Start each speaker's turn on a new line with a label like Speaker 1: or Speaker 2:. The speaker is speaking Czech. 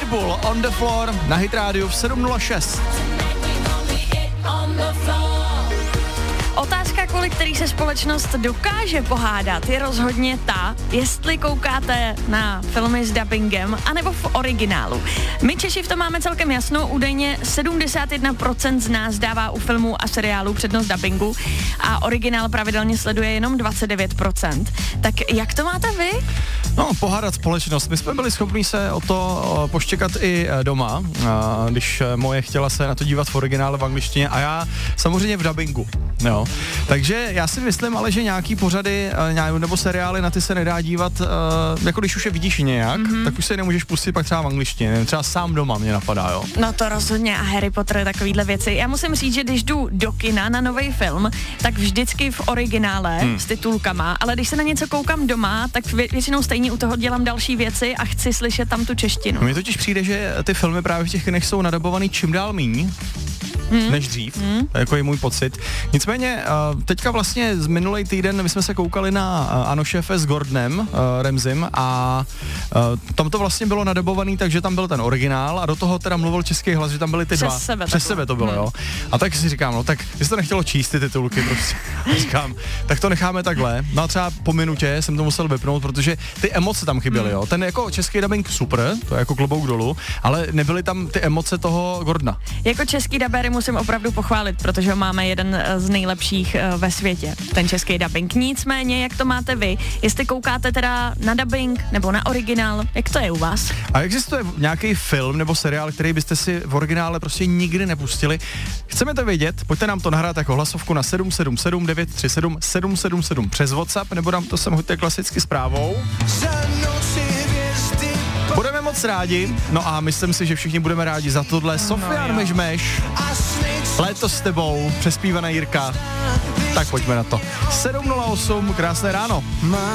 Speaker 1: Pitbull On The Floor na Hit Radio v 7:06.
Speaker 2: Otázka, kvůli který se společnost dokáže pohádat, je rozhodně ta, jestli koukáte na filmy s dubbingem, anebo v originálu. My Češi v tom máme celkem jasno, údajně 71% z nás dává u filmů a seriálů přednost dubbingu a originál pravidelně sleduje jenom 29%. Tak jak to máte vy?
Speaker 1: No, pohádat společnost. My jsme byli schopni se o to poštěkat i doma, když moje chtěla se na to dívat v originále v angličtině a já samozřejmě v dubbingu. Jo. Takže já si myslím ale, že nějaký pořady nebo seriály na ty se nedá dívat, jako když už je vidíš nějak, tak už se nemůžeš pustit pak třeba v angličtině, třeba sám doma mě napadá, jo.
Speaker 2: No to rozhodně a Harry Potter, takovýhle věci. Já musím říct, že když jdu do kina na nový film, tak vždycky v originále s titulkama, ale když se na něco koukám doma, tak většinou stejně u toho dělám další věci a chci slyšet tam tu češtinu.
Speaker 1: Mně totiž přijde, že ty filmy právě v těch kinech jsou nadabovaný čím dál míň než dřív, jako je můj pocit. Nicméně, teďka vlastně z minulý týden my jsme se koukali na Ano šéfe s Gordonem Ramsaym a tam to vlastně bylo nadabovaný, takže tam byl ten originál a do toho teda mluvil český hlas, že tam byly ty dva. Přes sebe to bylo, jo. A tak si říkám, no tak, jestli to nechtělo číst ty titulky prostě, říkám, tak to necháme takhle. No a třeba po minutě jsem to musel vypnout, protože ty emoce tam chyběly, jo. Ten jako český dubbing super, to je jako klobouk dolů, ale nebyly tam ty emoce toho Gordona.
Speaker 2: Jako český dabéry musím opravdu pochválit, protože ho máme jeden z nejlepších ve světě, ten český dubbing. Nicméně, jak to máte vy? Jestli koukáte teda na dubbing nebo na originál, jak to je u vás?
Speaker 1: A existuje nějaký film nebo seriál, který byste si v originále prostě nikdy nepustili? Chceme to vědět, pojďte nám to nahrát jako hlasovku na 777 937 777 přes WhatsApp, nebo nám to sem hoďte klasicky zprávou. Budeme moc rádi, no a myslím si, že všichni budeme rádi za tohle. Sofian Mežmeš, Léto s tebou, přespívaná Jirka. Tak pojďme na to. 7:08, krásné ráno.